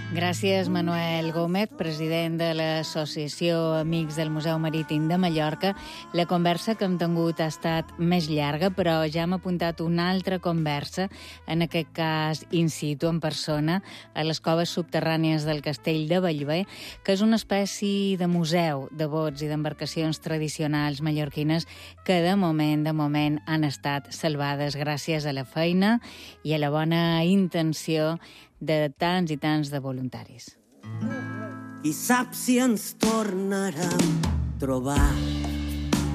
Gràcies, Manuel Gómez, president de l'Associació Amics del Museu Marítim de Mallorca. La conversa que hem tingut ha estat més llarga, però ja hem apuntat una altra conversa, en aquest cas in situ, en persona, a les coves subterrànies del Castell de Bellver, que és una espècie de museu de bots i d'embarcacions tradicionals mallorquines que de moment han estat salvades gràcies a la feina i a la bona intenció de tants i tants de voluntaris. Qui sap si ens tornarem trobar.